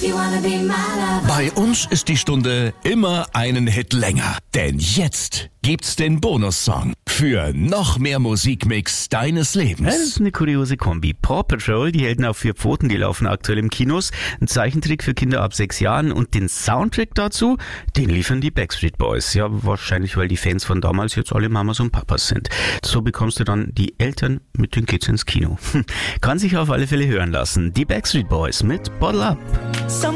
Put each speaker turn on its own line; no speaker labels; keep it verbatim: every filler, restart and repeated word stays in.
Bei uns ist die Stunde immer einen Hit länger. Denn jetzt gibt's den Bonussong für noch mehr Musikmix deines Lebens.
Ja, das ist eine kuriose Kombi. Paw Patrol, die Helden auf vier Pfoten, die laufen aktuell im Kinos. Ein Zeichentrick für Kinder ab sechs Jahren. Und den Soundtrack dazu, den liefern die Backstreet Boys. Ja, wahrscheinlich, weil die Fans von damals jetzt alle Mamas und Papas sind. So bekommst du dann die Eltern mit den Kids ins Kino. Kann sich auf alle Fälle hören lassen. Die Backstreet Boys mit Bottle Up.